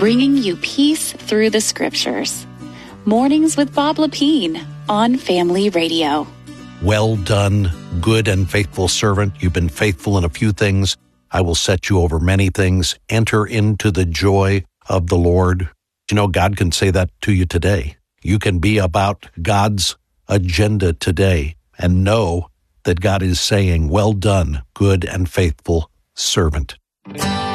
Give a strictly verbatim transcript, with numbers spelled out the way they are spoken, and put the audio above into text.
bringing you peace through the scriptures. Mornings with Bob Lepine on Family Radio. Well done, good and faithful servant. You've been faithful in a few things. I will set you over many things. Enter into the joy of the Lord. You know, God can say that to you today. You can be about God's agenda today and know that God is saying, well done, good and faithful servant.